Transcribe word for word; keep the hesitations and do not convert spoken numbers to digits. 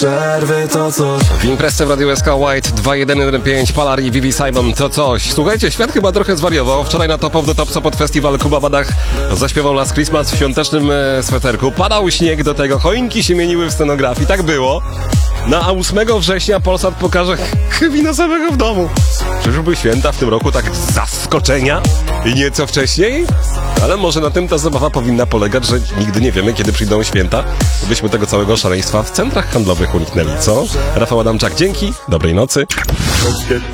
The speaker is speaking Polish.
Przerwy to coś. W imprezce w Radiu S K White dwa jeden jeden pięć, Palar i Vivi Simon to coś. Słuchajcie, świat chyba trochę zwariował. Wczoraj na Top of the Top Sopot Festival Kuba Badach zaśpiewał Last Christmas w świątecznym e, sweterku. Padał śnieg do tego, choinki się mieniły w scenografii, tak było. No a ósmego września Polsat pokaże Kevina samego w domu. Czyżby święta w tym roku tak z zaskoczenia i nieco wcześniej? Ale może na tym ta zabawa powinna polegać, że nigdy nie wiemy, kiedy przyjdą święta, byśmy tego całego szaleństwa w centrach handlowych uniknęli, co? Rafał Adamczak, dzięki, dobrej nocy.